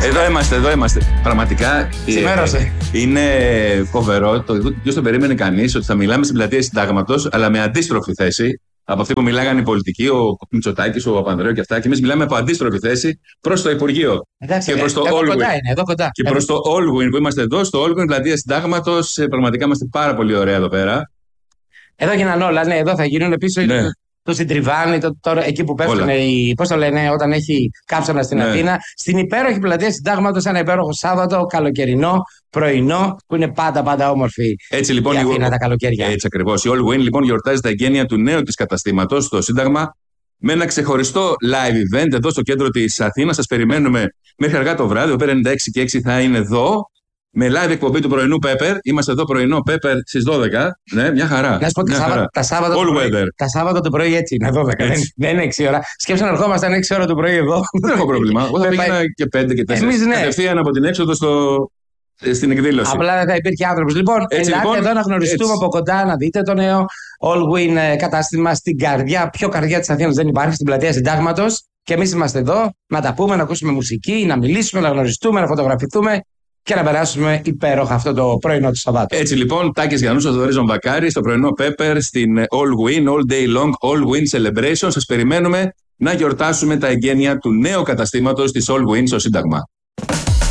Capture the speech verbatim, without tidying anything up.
Εδώ είμαστε, εδώ είμαστε. Πραγματικά Σημέρωσε. Είναι φοβερό. Το ποιο το περίμενε κανείς ότι θα μιλάμε στην πλατεία Συντάγματος, αλλά με αντίστροφη θέση από αυτή που μιλάγαν οι πολιτικοί, ο Μητσοτάκης, ο Παπανδρέου και αυτά. Και εμείς μιλάμε από αντίστροφη θέση προς το Υπουργείο. Εντάξει, και προς το εδώ Allwyn. κοντά είναι, εδώ κοντά. Και προς το Allwyn που είμαστε εδώ, στο Allwyn πλατεία Συντάγματος. Πραγματικά είμαστε πάρα πολύ ωραία εδώ πέρα. Εδώ γίνανε όλα, ναι, εδώ θα γίνουν πίσω. Ναι. Το Συντριβάνι, το, τώρα εκεί που πέφτουν οι. Πώς το λένε, όταν έχει κάψωνα στην Ναι. Αθήνα. Στην υπέροχη πλατεία Συντάγματος, ένα υπέροχο Σάββατο, καλοκαιρινό, πρωινό, που είναι πάντα πάντα όμορφη. Έτσι λοιπόν, η Αθήνα η... τα καλοκαίρια. Έτσι ακριβώς. Η Allwyn λοιπόν γιορτάζει τα εγγένεια του νέου της καταστήματος στο Σύνταγμα με ένα ξεχωριστό live event εδώ στο κέντρο της Αθήνας. Σας περιμένουμε μέχρι αργά το βράδυ. Ο Πέπερ ενενήντα έξι και έξι θα είναι εδώ. Με live εκπομπή του πρωινού Πέπερ. Είμαστε εδώ πρωινό Πέπερ στις δώδεκα. Ναι, μια χαρά. Να σου πω τα Σάββατα, τα, Σάββατα το πρωί, τα Σάββατα το πρωί έτσι είναι δώδεκα. Δεν, δεν είναι έξι ώρα. Σκέψτε να ερχόμασταν έξι ώρα το πρωί εδώ. Δεν έχω πρόβλημα. Εγώ θα πήγαινα και πέντε και τέσσερα. Εμείς ναι. Κατευθείαν από την έξοδο στο... στην εκδήλωση. Απλά δεν θα υπήρχε άνθρωπος. Λοιπόν, έτσι, ελάτε λοιπόν, εδώ να γνωριστούμε έτσι. από κοντά, να δείτε το νέο Allwyn κατάστημα στην καρδιά. Πιο καρδιά της Αθήνας δεν υπάρχει, στην πλατεία Συντάγματος. Και εμείς είμαστε εδώ να τα πούμε, να ακούσουμε μουσική, να μιλήσουμε, να γνωριστούμε, να φωτογραφηθούμε και να περάσουμε υπέροχα αυτό το πρωινό του Σαββάτου. Έτσι λοιπόν, Τάκης Γιαννούσας, Θοδωρής Ζομπακάρης, στο πρωινό Pepper, στην Allwyn, All Day Long, Allwyn Celebration. Σας περιμένουμε να γιορτάσουμε τα εγγένεια του νέου καταστήματος της Allwyn στο Σύνταγμα.